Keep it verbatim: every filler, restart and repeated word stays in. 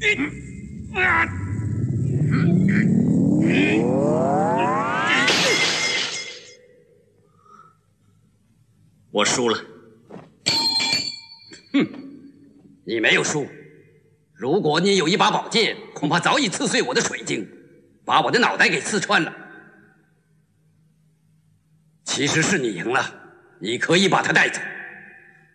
我输了。 哼，你没有输。如果你有一把宝剑，恐怕早已刺碎我的水晶，把我的脑袋给刺穿了。其实是你赢了，你可以把它带走。